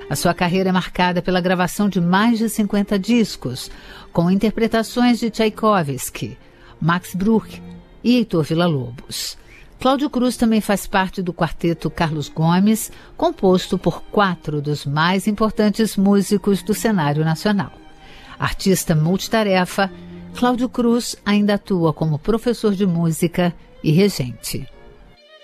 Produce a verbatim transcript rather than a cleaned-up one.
A sua carreira é marcada pela gravação de mais de cinquenta discos, com interpretações de Tchaikovsky, Max Bruch e Heitor Villa-Lobos. Cláudio Cruz também faz parte do quarteto Carlos Gomes, composto por quatro dos mais importantes músicos do cenário nacional. Artista multitarefa, Cláudio Cruz ainda atua como professor de música e regente.